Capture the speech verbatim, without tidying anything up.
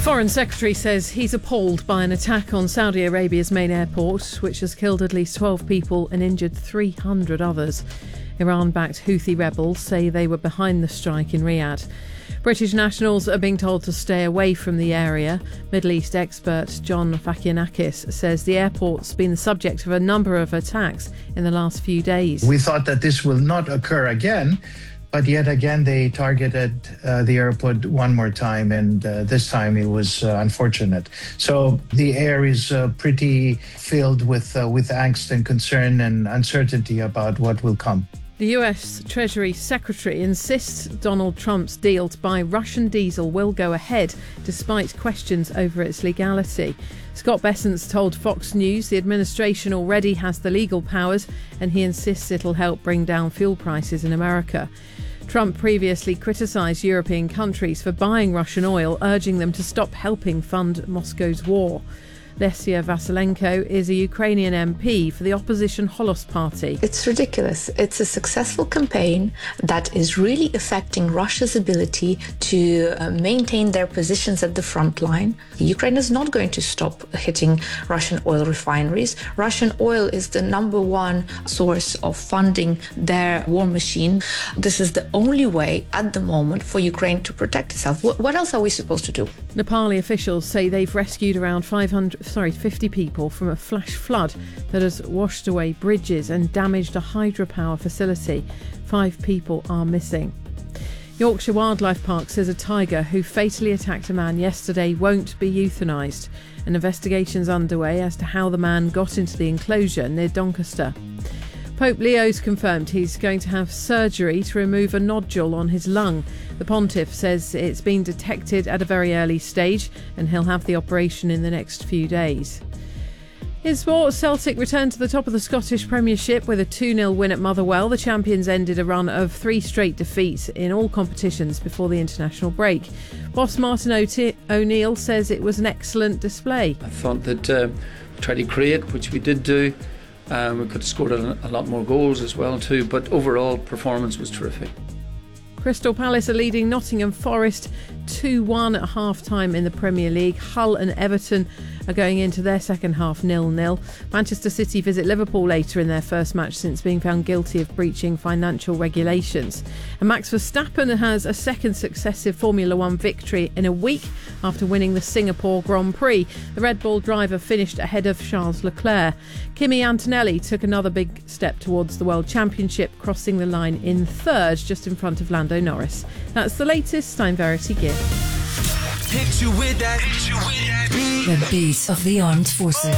Foreign Secretary says he's appalled by an attack on Saudi Arabia's main airport, which has killed at least twelve people and injured three hundred others. Iran-backed Houthi rebels say they were behind the strike in Riyadh. British nationals are being told to stay away from the area. Middle East expert John Fakianakis says the airport's been the subject of a number of attacks in the last few days. We thought that this will not occur again, but yet again they targeted uh, the airport one more time, and uh, this time it was uh, unfortunate. So the air is uh, pretty filled with uh, with angst and concern and uncertainty about what will come. The U S Treasury Secretary insists Donald Trump's deal to buy Russian diesel will go ahead despite questions over its legality. Scott Bessent told Fox News the administration already has the legal powers, and he insists it'll help bring down fuel prices in America. Trump previously criticised European countries for buying Russian oil, urging them to stop helping fund Moscow's war. Lesia Vasilenko is a Ukrainian M P for the opposition Holos Party. It's ridiculous. It's a successful campaign that is really affecting Russia's ability to uh, maintain their positions at the front line. Ukraine is not going to stop hitting Russian oil refineries. Russian oil is the number one source of funding their war machine. This is the only way at the moment for Ukraine to protect itself. What, what else are we supposed to do? Nepali officials say they've rescued around five hundred, sorry, fifty people from a flash flood that has washed away bridges and damaged a hydropower facility. Five people are missing. Yorkshire Wildlife Park says a tiger who fatally attacked a man yesterday won't be euthanised. An investigation's underway as to how the man got into the enclosure near Doncaster. Pope Leo's confirmed he's going to have surgery to remove a nodule on his lung. The pontiff says it's been detected at a very early stage and he'll have the operation in the next few days. In sport, Celtic returned to the top of the Scottish Premiership with a two nil win at Motherwell. The champions ended a run of three straight defeats in all competitions before the international break. Boss Martin O'Te- O'Neill says it was an excellent display. I thought that uh, we tried to create, which we did do. Um, we could have scored a, a lot more goals as well too, but overall performance was terrific. Crystal Palace are leading Nottingham Forest two one at half-time in the Premier League. Hull and Everton are going into their second half nil nil. Manchester City visit Liverpool later in their first match since being found guilty of breaching financial regulations. And Max Verstappen has a second successive Formula One victory in a week after winning the Singapore Grand Prix. The Red Bull driver finished ahead of Charles Leclerc. Kimi Antonelli took another big step towards the World Championship, crossing the line in third, just in front of Lando Norris. That's the latest. I'm Verity Gibb. Hit you with that. Hit you with that. The beat of the armed forces.